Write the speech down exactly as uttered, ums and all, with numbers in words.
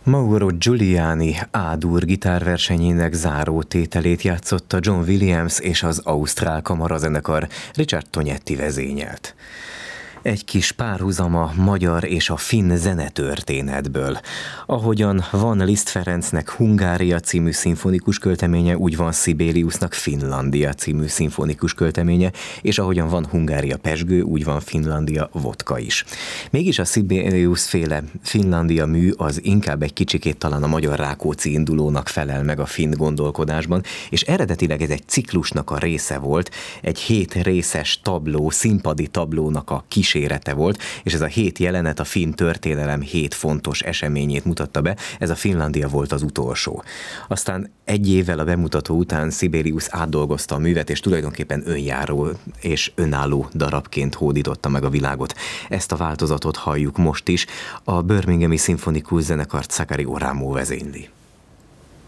Mauro Giuliani A-dur gitárversenyének záró tételét játszotta John Williams és az Ausztrál Kamarazenekar, Richard Tognetti vezényelt. Egy kis párhuzam a magyar és a finn zenetörténetből. Ahogyan van Liszt Ferencnek Hungária című szimfonikus költeménye, úgy van Sibeliusnak Finlandia című szimfonikus költeménye, és ahogyan van Hungária pezsgő, úgy van Finlandia vodka is. Mégis a Sibelius féle Finlandia mű az inkább egy kicsikét talán a magyar Rákóczi indulónak felel meg a finn gondolkodásban, és eredetileg ez egy ciklusnak a része volt, egy hét részes tabló, színpadi tablónak a kis kísérete volt, és ez a hét jelenet a finn történelem hét fontos eseményét mutatta be, ez a Finlandia volt az utolsó. Aztán egy évvel a bemutató után Sibelius átdolgozta a művet, és tulajdonképpen önjáró és önálló darabként hódította meg a világot. Ezt a változatot halljuk most is, a Birminghami Szimfonikus Zenekart Sakari Oramo vezényli.